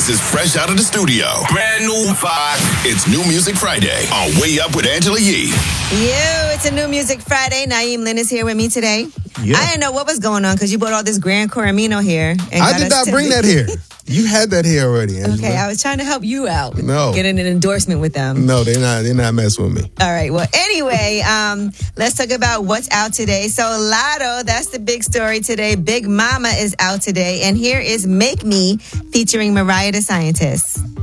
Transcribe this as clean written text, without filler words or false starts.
is fresh out of the studio. Brand new vibe. It's New Music Friday on Way Up with Angela Yee. It's a New Music Friday. Naeem Lynn is here with me today. Yeah. I didn't know what was going on because you bought all this Grand Coramino here. I did not bring that here. You had that here already, Angela. Okay, I was trying to help you out. No. Getting an endorsement with them. No, they're not messing with me. All right. Well, anyway, let's talk about what's out today. So Lotto, that's the big story today. Big Mama is out today. And here is Make Me featuring Mariah the Scientist.